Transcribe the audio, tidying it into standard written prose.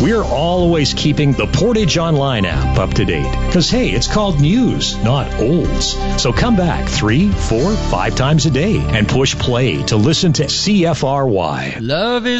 We're always keeping the Portage Online app up to date. Because, hey, it's called news, not olds. So come back 3, 4, 5 times a day and push play to listen to CFRY. Love is